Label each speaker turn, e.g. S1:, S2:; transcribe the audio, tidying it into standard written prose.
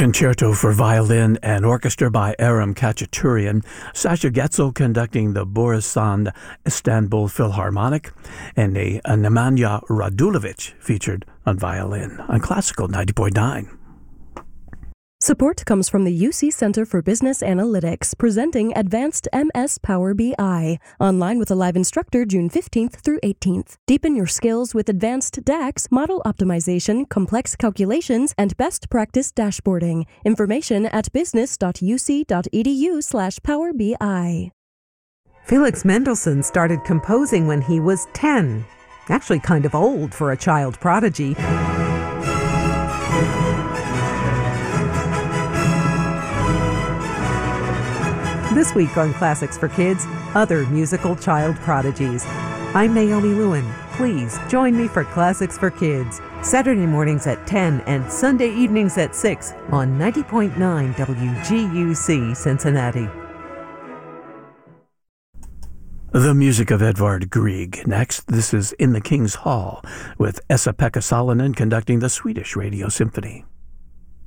S1: Concerto for Violin and Orchestra by Aram Khachaturian, Sasha Getzel conducting the Borisand Istanbul Philharmonic, and Nemanja Radulovic featured on violin on Classical 90.9.
S2: Support comes from the UC Center for Business Analytics, presenting Advanced MS Power BI. Online with a live instructor June 15th through 18th. Deepen your skills with advanced DAX, model optimization, complex calculations, and best practice dashboarding. Information at business.uc.edu/PowerBI.
S3: Felix Mendelssohn started composing when he was 10. Actually kind of old for a child prodigy. This week on Classics for Kids, other musical child prodigies. I'm Naomi Lewin. Please join me for Classics for Kids, Saturday mornings at 10 and Sunday evenings at 6 on 90.9 WGUC Cincinnati.
S1: The music of Edvard Grieg. Next, this is In the King's Hall with Esa-Pekka Salonen conducting the Swedish Radio Symphony.